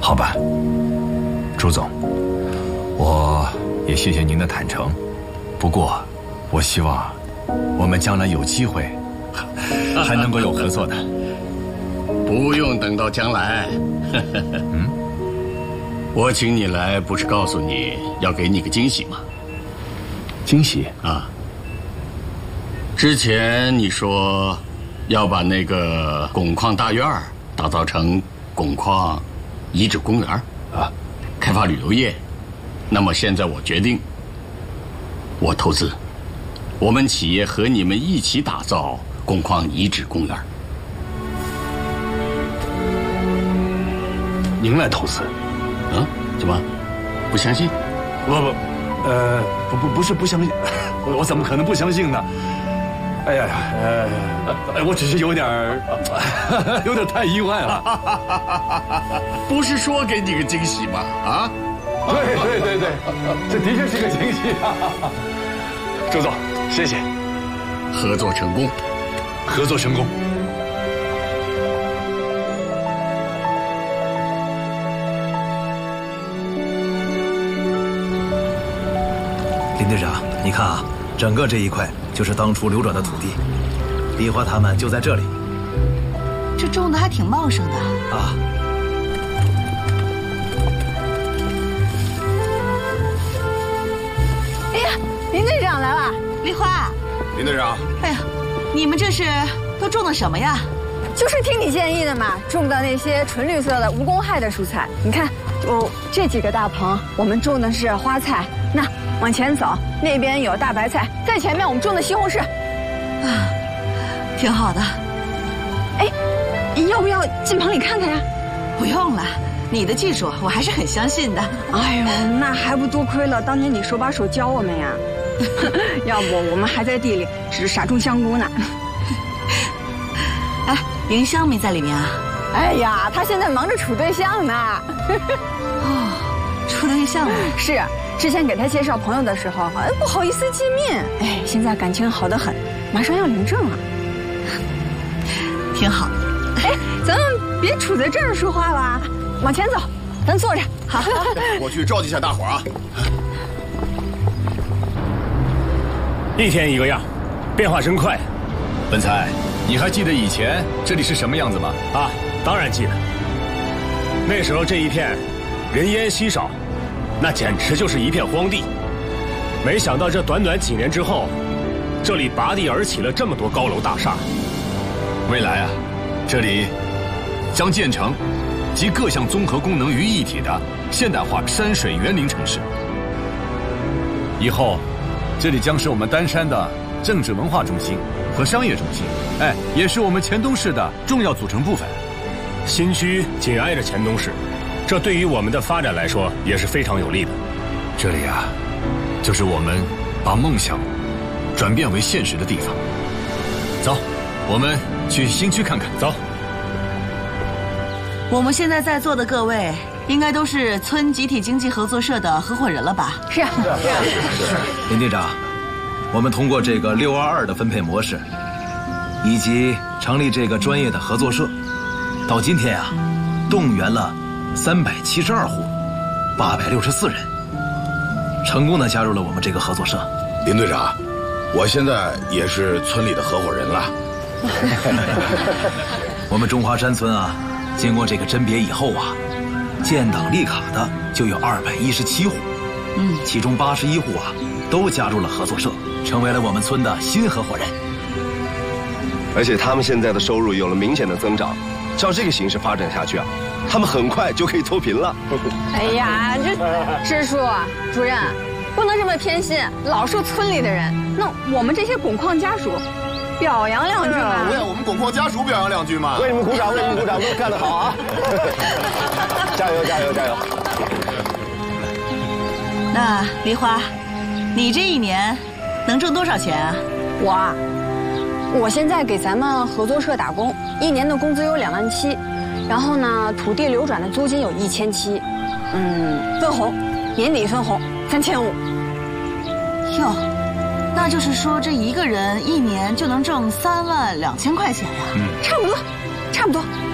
好吧，朱总，我也谢谢您的坦诚。不过，我希望我们将来有机会还能够有合作的。 不用等到将来。我请你来不是告诉你要给你个惊喜吗？ 惊喜啊！之前你说要把那个汞矿大院打造成汞矿遗址公园啊，开发旅游业。那么现在我决定，我投资，我们企业和你们一起打造汞矿遗址公园。 您来投资？ 啊？怎么？不相信？ 不是不相信，我怎么可能不相信呢？哎呀，我只是有点太意外了。 不是说给你个惊喜吗？啊？ 对，这的确是个惊喜啊！周总，谢谢。 合作成功， 合作成功。 林队长，你看啊，整个这一块就是当初流转的土地，梨花他们就在这里。 这种的还挺茂盛的啊。 哎呀，林队长来了！ 梨花， 林队长。 哎呀，你们这是都种的什么呀？ 就是听你建议的嘛，种的那些纯绿色的无公害的蔬菜。你看，就这几个大棚，我们种的是花菜。那往前走，那边有大白菜，在前面我们种的西红柿， 啊，挺好的。 哎，要不要进棚里看看呀？ 不用了，你的技术我还是很相信的。 哎呦，那还不多亏了当年你手把手教我们呀。要不我们还在地里只傻种香菇呢。 哎，云香没在里面啊？ 哎呀，他现在忙着处对象呢。 哦，处对象啊？ 是。之前给他介绍朋友的时候，不好意思见面。哎，现在感情好得很，马上要领证了， 挺好。 哎，咱们别杵在这儿说话了，往前走，咱坐着。好， 我去召集一下大伙儿啊。 一天一个样，变化真快。 文才，你还记得以前这里是什么样子吗？ 啊，当然记得。那时候这一片人烟稀少。那简直就是一片荒地，没想到这短短几年之后，这里拔地而起了这么多高楼大厦。 未来啊，这里将建成集各项综合功能于一体的现代化山水园林城市。以后，这里将是我们丹山的政治文化中心和商业中心，也是我们黔东市的重要组成部分。 新区紧挨着黔东市。这对于我们的发展来说也是非常有利的。 这里啊，就是我们把梦想转变为现实的地方。走，我们去新区看看。走。 我们现在在座的各位，应该都是村集体经济合作社的合伙人了吧？ 是啊。 林队长，我们通过这个622的分配模式，以及成立这个专业的合作社，到今天啊，动员了372户，864人，成功的加入了我们这个合作社。 林队长，我现在也是村里的合伙人了。 我们中华山村啊，经过这个甄别以后啊，建档立卡的就有217户，其中81户啊都加入了合作社，成为了我们村的新合伙人。 而且他们现在的收入有了明显的增长，照这个形势发展下去啊，他们很快就可以脱贫了。 哎呀，这支书、主任，不能这么偏心，老说村里的人。那我们这些汞矿家属表扬两句吧。 为我们汞矿家属表扬两句嘛。 为你们鼓掌，为你们鼓掌，都干得好啊！加油，加油，加油！ 那梨花，你这一年能挣多少钱啊？ 我现在给咱们合作社打工，一年的工资有27000，然后呢，土地流转的租金有1700，分红，年底分红3500。 哟，那就是说这一个人一年就能挣32000块钱呀？ 差不多。